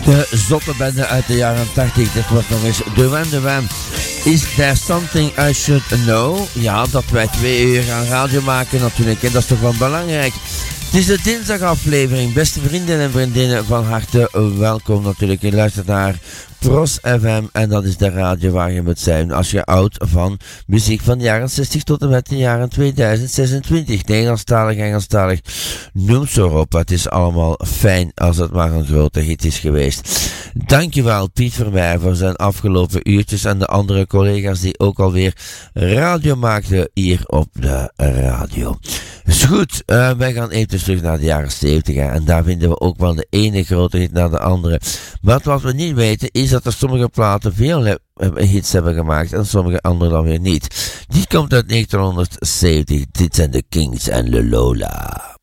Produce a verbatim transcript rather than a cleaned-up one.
De zotte bende uit de jaren tachtig, dit wordt nog eens Duran Duran. Is there something I should know? Ja, dat wij twee uur gaan radio maken natuurlijk, en dat is toch wel belangrijk. Het is de dinsdagaflevering, beste vrienden en vriendinnen, van harte welkom natuurlijk. Je luistert naar Pros F M en dat is de radio waar je moet zijn als je houdt van muziek van de jaren zestig tot en met de jaren tweeduizend zesentwintig. Nederlandstalig, Engelstalig, noem zo op. Het is allemaal fijn als het maar een grote hit is geweest. Dankjewel Piet Vermeij voor zijn afgelopen uurtjes en de andere collega's die ook alweer radio maakten hier op de radio. Is goed, uh, wij gaan even terug naar de jaren zeventig en daar vinden we ook wel de ene grote hit naar de andere. Maar wat we niet weten is dat er sommige platen veel he- hits hebben gemaakt en sommige andere dan weer niet. Dit komt uit negentien zeventig, dit zijn de Kings en Le Lola.